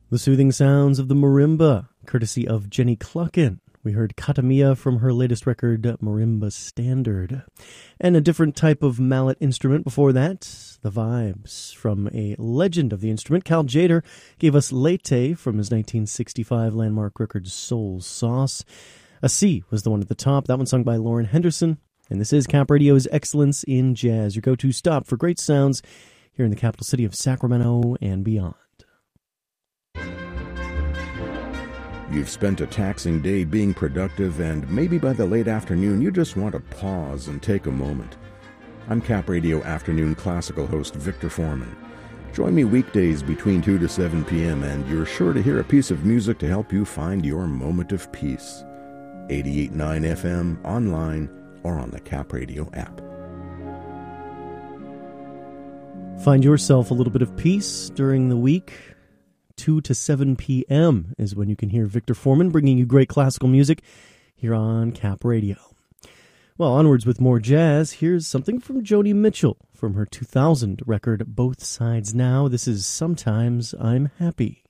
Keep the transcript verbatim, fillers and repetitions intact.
The soothing sounds of the marimba, courtesy of Jenny Cluckin. We heard Katamia from her latest record, Marimba Standard. And a different type of mallet instrument before that, the vibes from a legend of the instrument. Cal Tjader gave us Lete from his nineteen sixty-five landmark record Soul Sauce. A C was the one at the top, that one sung by Lauren Henderson. And this is Cap Radio's Excellence in Jazz, your go-to stop for great sounds here in the capital city of Sacramento and beyond. You've spent a taxing day being productive, and maybe by the late afternoon you just want to pause and take a moment. I'm Cap Radio Afternoon Classical host Victor Foreman. Join me weekdays between two to seven p.m. and you're sure to hear a piece of music to help you find your moment of peace. eighty-eight point nine F M, online, or on the Cap Radio app. Find yourself a little bit of peace during the week. two to seven p.m. is when you can hear Victor Foreman bringing you great classical music here on Cap Radio. Well, onwards with more jazz. Here's something from Joni Mitchell from her two thousand record, Both Sides Now. This is Sometimes I'm Happy.